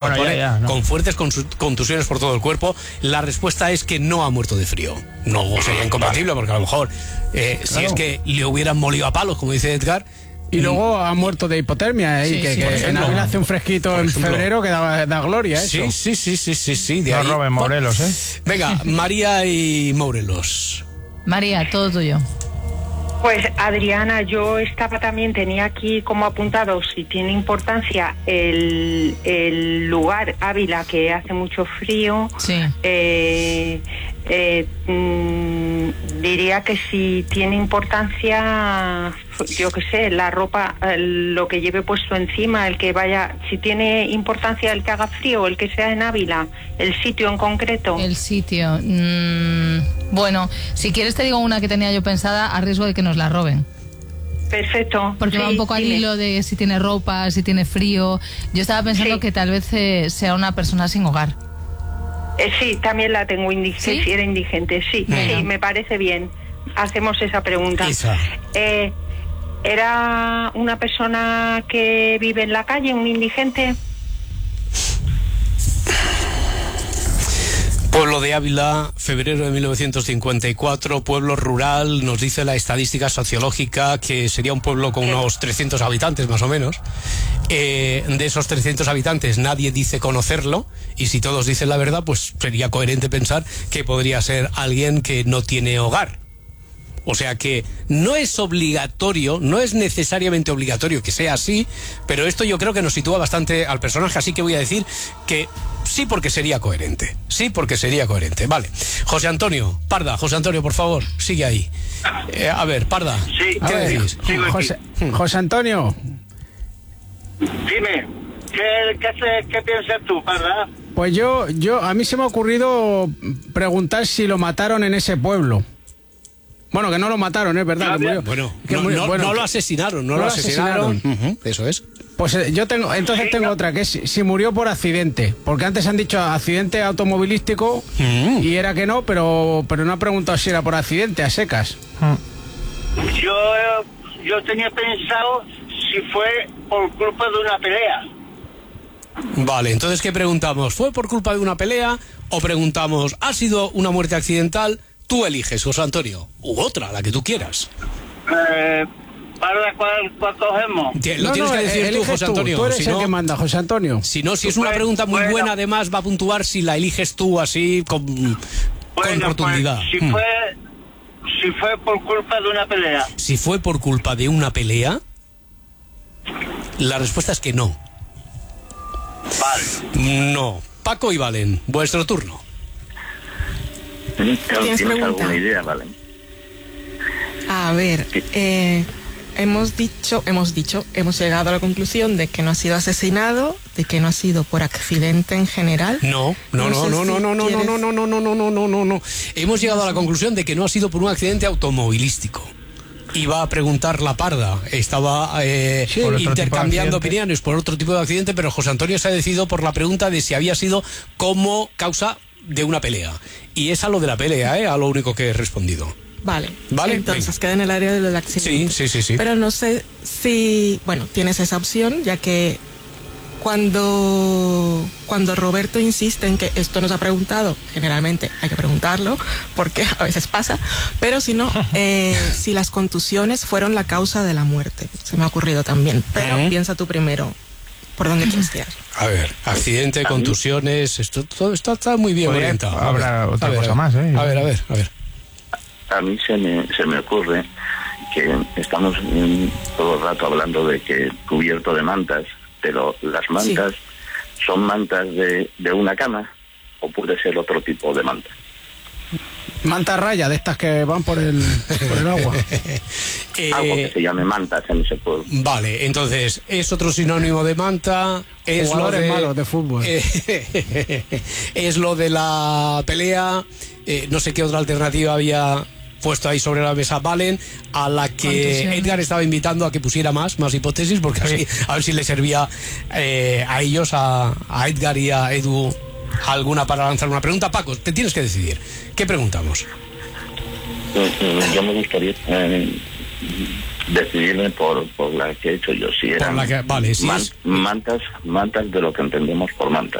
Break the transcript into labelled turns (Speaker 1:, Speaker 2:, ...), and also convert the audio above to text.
Speaker 1: Bueno,
Speaker 2: pone
Speaker 1: no.
Speaker 2: con fuertes contusiones por todo el cuerpo. La respuesta es que no ha muerto de frío. No sería incompatible, porque a lo mejor, si es que le hubieran molido a palos, como dice Edgar.
Speaker 3: Y luego ha muerto de hipotermia, que en abril hace un fresquito en febrero que da gloria, eso.
Speaker 2: Sí. De
Speaker 1: No
Speaker 2: ahí.
Speaker 1: roben Morelos,
Speaker 2: Venga, María y Morelos.
Speaker 4: María, todo tuyo.
Speaker 5: Pues Adriana, yo tenía aquí como apuntado si tiene importancia el lugar, Ávila, que hace mucho frío.
Speaker 4: Sí.
Speaker 5: Diría que si tiene importancia, yo qué sé, la ropa, lo que lleve puesto encima, el que vaya, si tiene importancia el que haga frío, el que sea en Ávila, el sitio en concreto.
Speaker 4: El sitio. Bueno, si quieres te digo una que tenía yo pensada a riesgo de que nos la roben.
Speaker 5: Perfecto.
Speaker 4: Porque va un poco al hilo de si tiene ropa, si tiene frío. Yo estaba pensando que tal vez sea una persona sin hogar.
Speaker 5: Sí, también la tengo indigente. ¿Sí? Era indigente, sí, sí, me parece bien. Hacemos esa pregunta. ¿Era una persona que vive en la calle, un indigente?
Speaker 2: Pueblo de Ávila, febrero de 1954, pueblo rural, nos dice la estadística sociológica que sería un pueblo con unos 300 habitantes más o menos. De esos 300 habitantes nadie dice conocerlo, y si todos dicen la verdad, pues sería coherente pensar que podría ser alguien que no tiene hogar. O sea que no es obligatorio, no es necesariamente obligatorio que sea así, pero esto yo creo que nos sitúa bastante al personaje, así que voy a decir que sí, porque sería coherente. Sí, porque sería coherente. Vale. José Antonio, Parda, José Antonio, por favor, sigue ahí. A ver, Parda,
Speaker 6: sí,
Speaker 2: ¿qué decís?
Speaker 3: José Antonio.
Speaker 6: Dime, ¿qué piensas tú, Parda?
Speaker 3: Pues a mí se me ha ocurrido preguntar si lo mataron en ese pueblo. Bueno, que no lo mataron, es verdad. Que murió.
Speaker 2: No lo asesinaron, no lo asesinaron. Eso es.
Speaker 3: Pues yo tengo otra, que es si murió por accidente. Porque antes han dicho accidente automovilístico y era que no, pero no ha preguntado si era por accidente, a secas.
Speaker 6: Yo tenía pensado si fue por culpa de una pelea.
Speaker 2: Vale, entonces ¿qué preguntamos? ¿Fue por culpa de una pelea o preguntamos ¿ha sido una muerte accidental? Tú eliges, José Antonio, u otra, la que tú quieras.
Speaker 6: ¿Para cuál cogemos?
Speaker 2: Lo tienes que decir tú, José Antonio.
Speaker 3: Tú eres el que manda, José Antonio.
Speaker 2: Si es una pregunta muy buena, además va a puntuar si la eliges tú así con rotundidad.
Speaker 6: Pues, si fue por culpa de una pelea.
Speaker 2: Si fue por culpa de una pelea, la respuesta es que no.
Speaker 6: Vale.
Speaker 2: No. Paco y Valen, vuestro turno.
Speaker 7: ¿Tienes alguna idea, Valen? A ver, hemos llegado a la conclusión de que no ha sido asesinado, de que no ha sido por accidente en general.
Speaker 2: No. Hemos llegado a la conclusión de que no ha sido por un accidente automovilístico. Iba a preguntar la Parda, estaba intercambiando opiniones por otro tipo de accidente, pero José Antonio se ha decidido por la pregunta de si había sido como causa de una pelea. Y es a lo de la pelea, a lo único que he respondido.
Speaker 7: Vale. Entonces queda en el área del accidente.
Speaker 2: Sí.
Speaker 7: Pero no sé si, tienes esa opción, ya que cuando Roberto insiste en que esto nos ha preguntado, generalmente hay que preguntarlo, porque a veces pasa, pero si no, si las contusiones fueron la causa de la muerte. Se me ha ocurrido también, pero piensa tú primero. ¿Por dónde quieres tirar?
Speaker 2: A ver, accidente, contusiones, todo esto está muy bien orientado.
Speaker 1: Habrá otra cosa más, ¿eh?
Speaker 2: A ver.
Speaker 8: A mí se me ocurre que estamos todo el rato hablando de que cubierto de mantas, pero las mantas son mantas de una cama o puede ser otro tipo de manta.
Speaker 3: Manta raya, de estas que van por el agua.
Speaker 8: Algo que se llame mantas en ese pueblo.
Speaker 2: Vale, entonces, es otro sinónimo de manta. Es
Speaker 3: jugadores malos de fútbol.
Speaker 2: Es lo de la pelea. No sé qué otra alternativa había puesto ahí sobre la mesa Valen, a la que Edgar estaba invitando a que pusiera más hipótesis, porque así a ver si le servía a ellos, a Edgar y a Edu, alguna para lanzar una pregunta. Paco, te tienes que decidir. ¿Qué preguntamos?
Speaker 8: Yo me gustaría decidirme por la que he hecho yo. Si eran
Speaker 2: mantas de
Speaker 8: lo que entendemos por mantas.